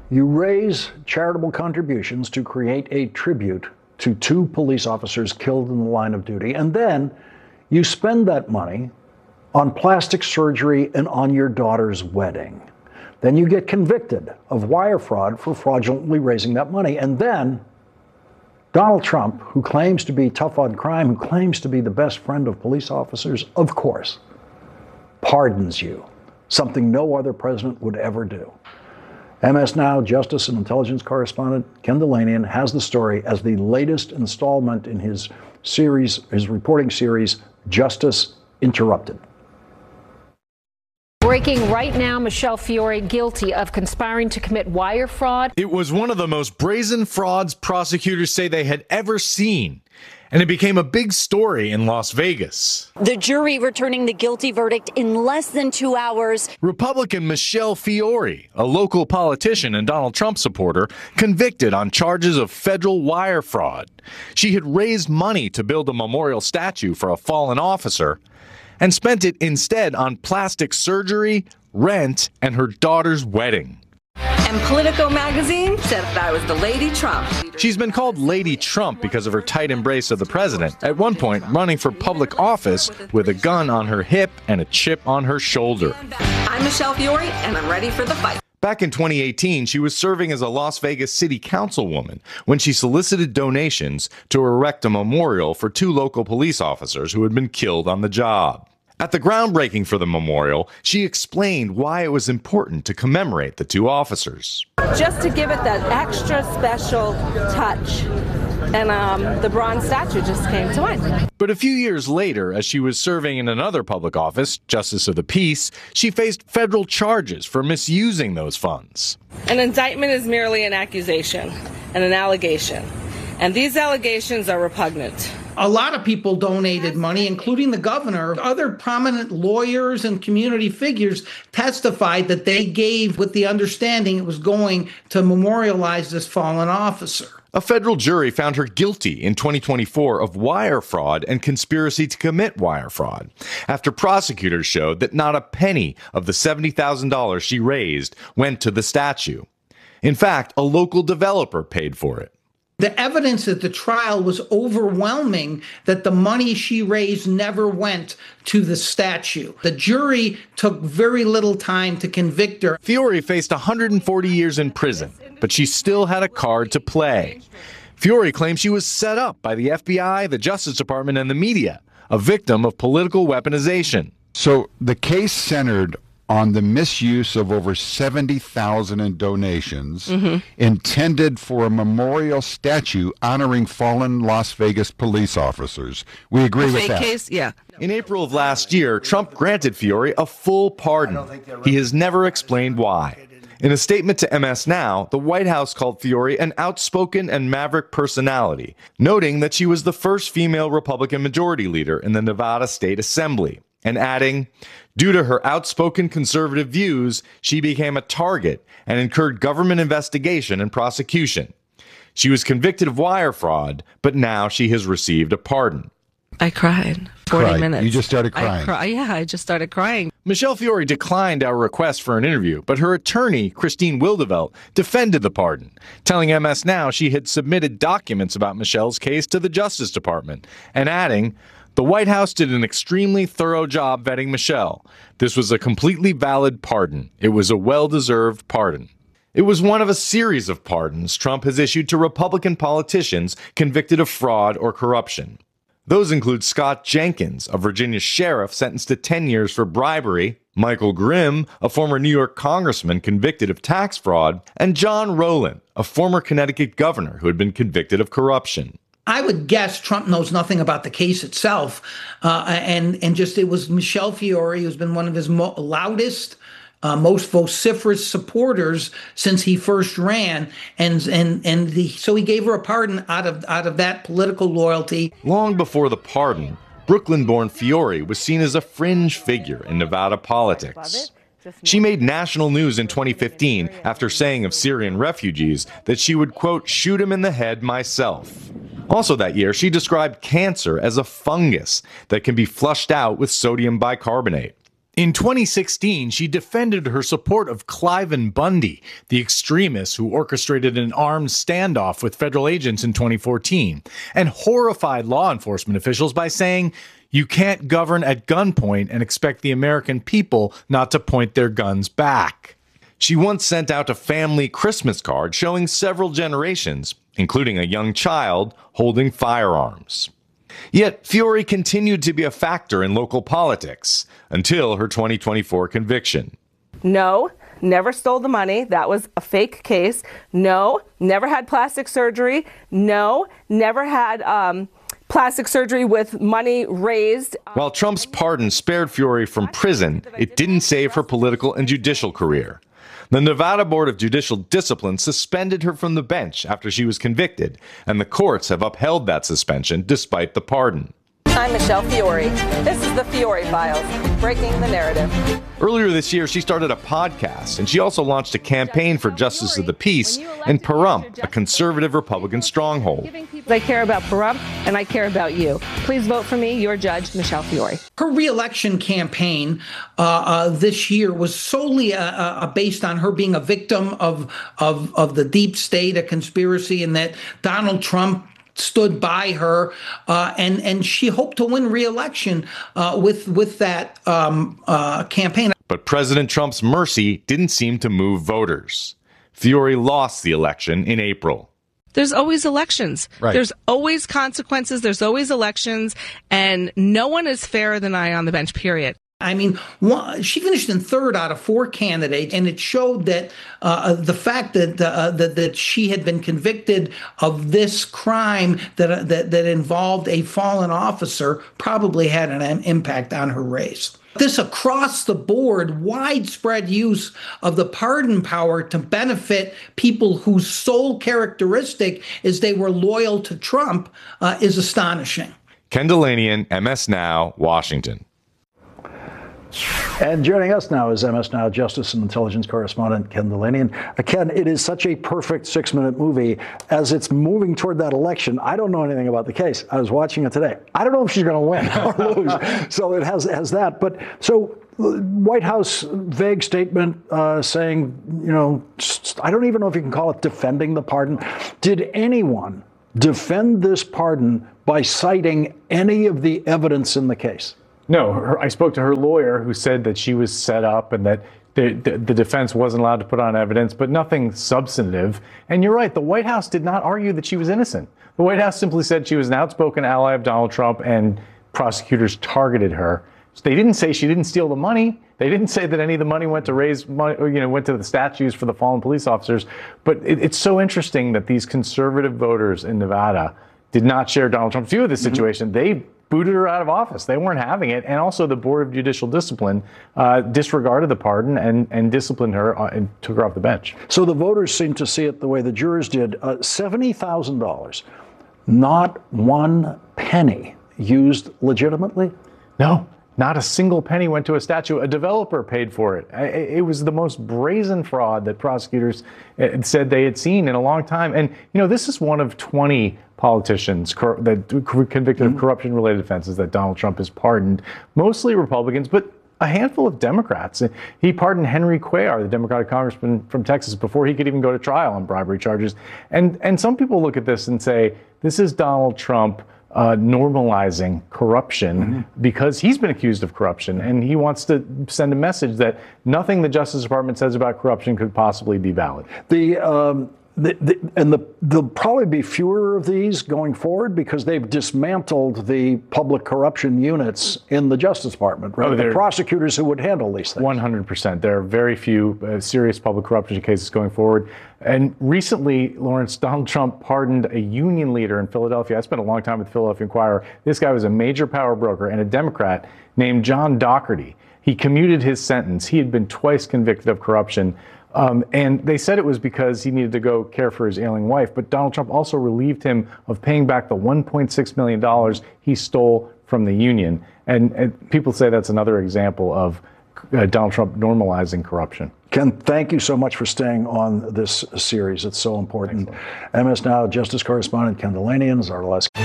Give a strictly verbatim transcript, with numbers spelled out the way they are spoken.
You raise charitable contributions to create a tribute to two police officers killed in the line of duty, and then you spend that money on plastic surgery and on your daughter's wedding. Then you get convicted of wire fraud for fraudulently raising that money. And then Donald Trump, who claims to be tough on crime, who claims to be the best friend of police officers, of course, pardons you, something no other president would ever do. M S Now Justice and Intelligence correspondent Ken Dilanian has the story as the latest installment in his series, his reporting series, Justice Interrupted. Breaking right now, Michelle Fiore guilty of conspiring to commit wire fraud. It was one of the most brazen frauds prosecutors say they had ever seen, and it became a big story in Las Vegas. The jury returning the guilty verdict in less than two hours. Republican Michelle Fiore, a local politician and Donald Trump supporter, convicted on charges of federal wire fraud. She had raised money to build a memorial statue for a fallen officer and spent it instead on plastic surgery, rent, and her daughter's wedding. And Politico magazine said that I was the Lady Trump. She's been called Lady Trump because of her tight embrace of the president, at one point running for public office with a gun on her hip and a chip on her shoulder. I'm Michelle Fiore, and I'm ready for the fight. Back in twenty eighteen, she was serving as a Las Vegas city councilwoman when she solicited donations to erect a memorial for two local police officers who had been killed on the job. At the groundbreaking for the memorial, she explained why it was important to commemorate the two officers. Just to give it that extra special touch. And um, the bronze statue just came to mind. But a few years later, as she was serving in another public office, Justice of the Peace, she faced federal charges for misusing those funds. An indictment is merely an accusation and an allegation. And these allegations are repugnant. A lot of people donated money, including the governor. Other prominent lawyers and community figures testified that they gave with the understanding it was going to memorialize this fallen officer. A federal jury found her guilty in twenty twenty-four of wire fraud and conspiracy to commit wire fraud, after prosecutors showed that not a penny of the seventy thousand dollars she raised went to the statue. In fact, a local developer paid for it. The evidence at the trial was overwhelming that the money she raised never went to the statue. The jury took very little time to convict her. Fiore faced one hundred forty years in prison, but she still had a card to play. Fiore claims she was set up by the F B I, the Justice Department, and the media, a victim of political weaponization. So the case centered on the misuse of over seventy thousand in donations mm-hmm. intended for a memorial statue honoring fallen Las Vegas police officers. We agree a with fake that. Case? Yeah. In April of last year, Trump granted Fiore a full pardon. He has never explained why. In a statement to M S Now, the White House called Fiore an outspoken and maverick personality, noting that she was the first female Republican majority leader in the Nevada State Assembly, and adding, due to her outspoken conservative views, she became a target and incurred government investigation and prosecution. She was convicted of wire fraud, but now she has received a pardon. I cried. forty Cried. minutes. You just started crying. I cry- yeah, I just started crying. Michelle Fiore declined our request for an interview, but her attorney, Christine Wildevelt, defended the pardon, telling M S Now she had submitted documents about Michelle's case to the Justice Department, and adding, the White House did an extremely thorough job vetting Michelle. This was a completely valid pardon. It was a well-deserved pardon. It was one of a series of pardons Trump has issued to Republican politicians convicted of fraud or corruption. Those include Scott Jenkins, a Virginia sheriff sentenced to ten years for bribery, Michael Grimm, a former New York congressman convicted of tax fraud, and John Rowland, a former Connecticut governor who had been convicted of corruption. I would guess Trump knows nothing about the case itself, uh, and and just it was Michelle Fiore who's been one of his mo- loudest, uh, most vociferous supporters since he first ran, and and and the, so he gave her a pardon out of out of that political loyalty. Long before the pardon, Brooklyn-born Fiore was seen as a fringe figure in Nevada politics. She made national news in twenty fifteen after saying of Syrian refugees that she would, quote, shoot him in the head myself. Also that year, she described cancer as a fungus that can be flushed out with sodium bicarbonate. In twenty sixteen, she defended her support of Cliven Bundy, the extremist who orchestrated an armed standoff with federal agents in twenty fourteen, and horrified law enforcement officials by saying, "You can't govern at gunpoint and expect the American people not to point their guns back." She once sent out a family Christmas card showing several generations, including a young child, holding firearms. Yet Fiore continued to be a factor in local politics until her twenty twenty-four conviction. No, never stole the money. That was a fake case. No, never had plastic surgery. No, never had um, plastic surgery with money raised. While Trump's pardon spared Fiore from prison, it didn't save her political and judicial career. The Nevada Board of Judicial Discipline suspended her from the bench after she was convicted, and the courts have upheld that suspension despite the pardon. I'm Michelle Fiore. This is the Fiore Files, breaking the narrative. Earlier this year, she started a podcast, and she also launched a campaign for justice of the peace in Pahrump, a conservative Republican stronghold. I care about Pahrump, and I care about you. Please vote for me, your judge, Michelle Fiore. Her reelection campaign uh, uh, this year was solely uh, uh, based on her being a victim of, of, of the deep state, a conspiracy, and that Donald Trump stood by her, uh, and and she hoped to win re-election uh, with with that um, uh, campaign. But President Trump's mercy didn't seem to move voters. Fiore lost the election in April. There's always elections. Right. There's always consequences. There's always elections, and no one is fairer than I on the bench, period. I mean, one, she finished in third out of four candidates, and it showed that uh, the fact that, uh, that that she had been convicted of this crime that uh, that that involved a fallen officer probably had an impact on her race. This across the board, widespread use of the pardon power to benefit people whose sole characteristic is they were loyal to Trump uh, is astonishing. Ken Dilanian, M S Now, Washington. And joining us now is M S Now Justice and Intelligence correspondent Ken Dilanian. Uh, Ken, it is such a perfect six-minute movie. As it's moving toward that election, I don't know anything about the case. I was watching it today. I don't know if she's going to win or lose. So it has has that. But so White House vague statement uh, saying, you know, I don't even know if you can call it defending the pardon. Did anyone defend this pardon by citing any of the evidence in the case? No, her, I spoke to her lawyer who said that she was set up and that the, the, the defense wasn't allowed to put on evidence, but nothing substantive. And you're right, the White House did not argue that she was innocent. The White House simply said she was an outspoken ally of Donald Trump and prosecutors targeted her. So they didn't say she didn't steal the money. They didn't say that any of the money went to raise money, or, you know, went to the statues for the fallen police officers. But it, it's so interesting that these conservative voters in Nevada did not share Donald Trump's view of the situation. Mm-hmm. They booted her out of office. They weren't having it. And also the Board of Judicial Discipline uh, disregarded the pardon and, and disciplined her uh, and took her off the bench. So the voters seem to see it the way the jurors did. Uh, seventy thousand dollars, not one penny used legitimately? No. Not a single penny went to a statue. A developer paid for it. It was the most brazen fraud that prosecutors said they had seen in a long time. And, you know, this is one of twenty politicians cor- that convicted mm-hmm. of corruption-related offenses that Donald Trump has pardoned, mostly Republicans, but a handful of Democrats. He pardoned Henry Cuellar, the Democratic congressman from Texas, before he could even go to trial on bribery charges. And, and some people look at this and say, this is Donald Trump Uh, normalizing corruption mm-hmm. because he's been accused of corruption, and he wants to send a message that nothing the Justice Department says about corruption could possibly be valid. The um, The, the, and the, there'll probably be fewer of these going forward because they've dismantled the public corruption units in the Justice Department, right? Oh, the prosecutors who would handle these things. one hundred percent. There are very few uh, serious public corruption cases going forward. And recently, Lawrence, Donald Trump pardoned a union leader in Philadelphia. I spent a long time with the Philadelphia Inquirer. This guy was a major power broker and a Democrat named John Doherty. He commuted his sentence. He had been twice convicted of corruption. Um, and they said it was because he needed to go care for his ailing wife. But Donald Trump also relieved him of paying back the one point six million dollars he stole from the union. And, and people say that's another example of uh, Donald Trump normalizing corruption. Ken, thank you so much for staying on this series. It's so important. Excellent. M S Now Justice correspondent Ken Dilanian is our last.